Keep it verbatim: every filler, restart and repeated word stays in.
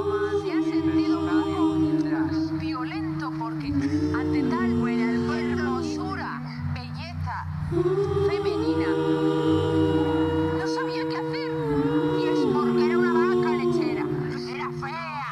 broma, se ha sentido un poco violento porque ante tal buena hermosura, belleza...